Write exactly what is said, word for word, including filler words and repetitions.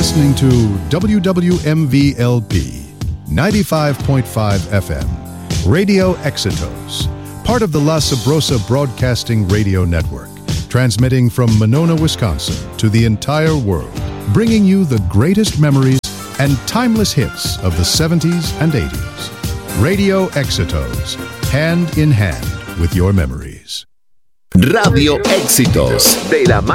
listening to W W M V L P ninety-five point five F M, Radio Exitos, part of the La Sabrosa Broadcasting Radio Network, transmitting from Monona, Wisconsin to the entire world, bringing you the greatest memories and timeless hits of the seventies and eighties. Radio Exitos, hand in hand with your memories. Radio Éxitos, de la